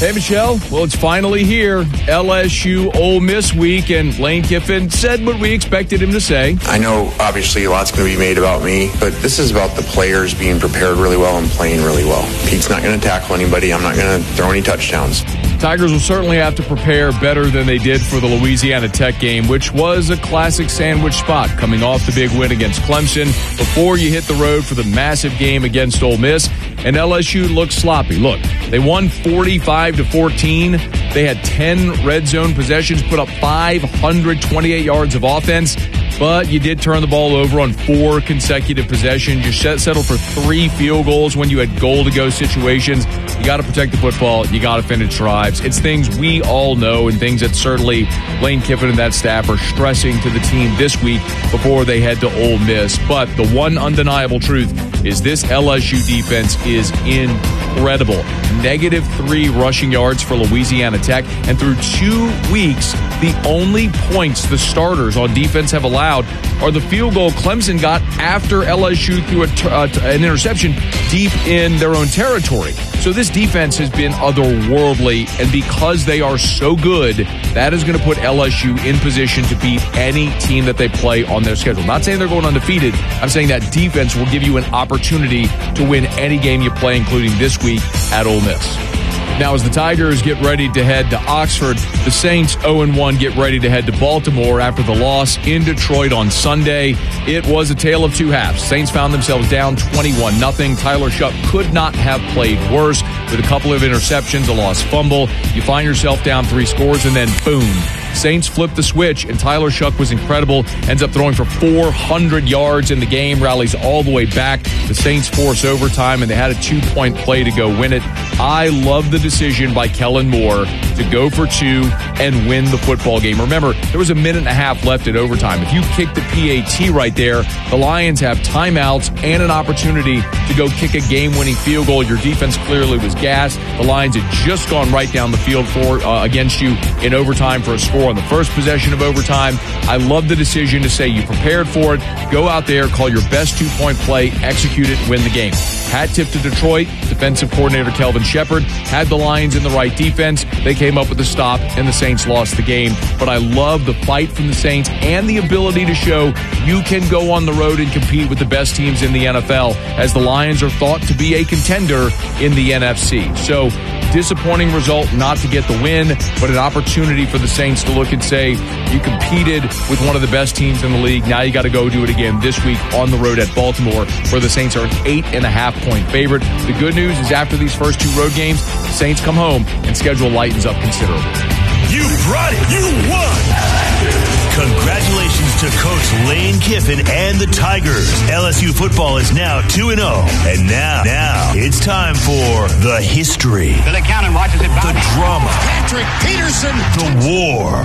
Hey, Michelle. Well, it's finally here. LSU Ole Miss week, and Lane Kiffin said what we expected him to say. I know, obviously, a lot's going to be made about me, but this is about the players being prepared really well and playing really well. Pete's not going to tackle anybody. I'm not going to throw any touchdowns. Tigers will certainly have to prepare better than they did for the Louisiana Tech game, which was a classic sandwich spot, coming off the big win against Clemson before you hit the road for the massive game against Ole Miss. And LSU looked sloppy. Look, they won 45-14. They had 10 red zone possessions, put up 528 yards of offense. But you did turn the ball over on 4 consecutive possessions. You settled for 3 field goals when you had goal-to-go situations. You got to protect the football. You got to finish drives. It's things we all know and things that certainly Lane Kiffin and that staff are stressing to the team this week before they head to Ole Miss. But the one undeniable truth is this LSU defense is incredible. -3 rushing yards for Louisiana Tech. And through 2 weeks, the only points the starters on defense have allowed are the field goal Clemson got after LSU threw an interception deep in their own territory. So this defense has been otherworldly, and because they are so good, that is going to put LSU in position to beat any team that they play on their schedule. Not saying they're going undefeated. I'm saying that defense will give you an opportunity to win any game you play, including this week at Ole Miss. Now, as the Tigers get ready to head to Oxford, the Saints 0-1 get ready to head to Baltimore after the loss in Detroit on Sunday. It was a tale of 2 halves. Saints found themselves down 21-0. Tyler Shuck could not have played worse with a couple of interceptions, a lost fumble. You find yourself down 3 scores, and then boom. Saints flipped the switch, and Tyler Shuck was incredible. Ends up throwing for 400 yards in the game, rallies all the way back. The Saints force overtime, and they had a 2-point play to go win it. I love the decision by Kellen Moore to go for 2 and win the football game. Remember, there was a minute and a half left at overtime. If you kick the PAT right there, the Lions have timeouts and an opportunity to go kick a game-winning field goal. Your defense clearly was gassed. The Lions had just gone right down the field against you in overtime for a score on the first possession of overtime. I love the decision to say you prepared for it. Go out there, call your best 2-point play, execute it, win the game. Hat tip to Detroit. Defensive coordinator Kelvin Shepard had the Lions in the right defense. They came up with a stop, and the Saints lost the game. But I love the fight from the Saints and the ability to show you can go on the road and compete with the best teams in the NFL, as the Lions are thought to be a contender in the NFC. So, disappointing result not to get the win, but an opportunity for the Saints to look and say, you competed with one of the best teams in the league. Now you got to go do it again this week on the road at Baltimore, where the Saints are an 8.5-point favorite. The good news is after these first 2 road games, the Saints come home and schedule lightens up considerably. You brought it. You won. Congratulations to Coach Lane Kiffin and the Tigers. LSU football is now 2-0. And now it's time for the history. Billy Cannon watches it back. The drama. Patrick Peterson. The war.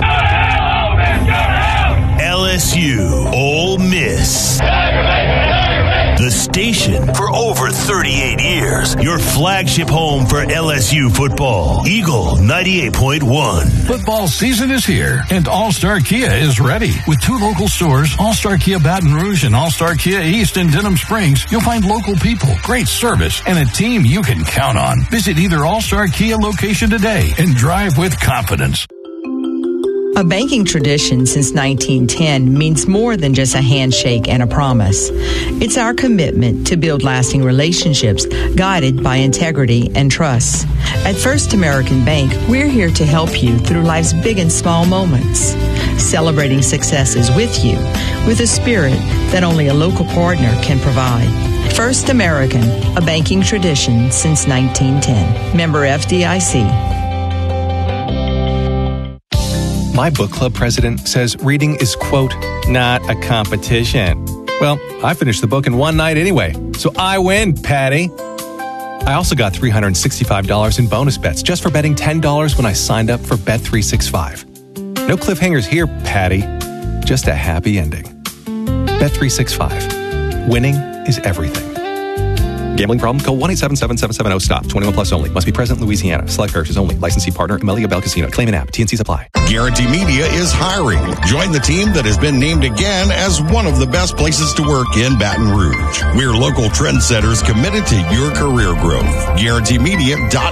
LSU Ole Miss. The station for over 38 years. Your flagship home for LSU football. Eagle 98.1. Football season is here, and All-Star Kia is ready. With 2 local stores, All-Star Kia Baton Rouge and All-Star Kia East in Denham Springs, you'll find local people, great service, and a team you can count on. Visit either All-Star Kia location today and drive with confidence. A banking tradition since 1910 means more than just a handshake and a promise. It's our commitment to build lasting relationships guided by integrity and trust. At First American Bank, we're here to help you through life's big and small moments, celebrating successes with you with a spirit that only a local partner can provide. First American, a banking tradition since 1910. Member FDIC. My book club president says reading is, quote, not a competition. Well, I finished the book in one night anyway, so I win, Patty. I also got $365 in bonus bets just for betting $10 when I signed up for Bet365. No cliffhangers here, Patty. Just a happy ending. Bet365. Winning is everything. Gambling problem? Call 1-877-770-STOP. 21 plus only. Must be present in Louisiana. Select parishes only. Licensee partner, Amelia Bell Casino. Claim and app. TNCs apply. Guarantee Media is hiring. Join the team that has been named again as one of the best places to work in Baton Rouge. We're local trendsetters committed to your career growth. GuaranteeMedia.com.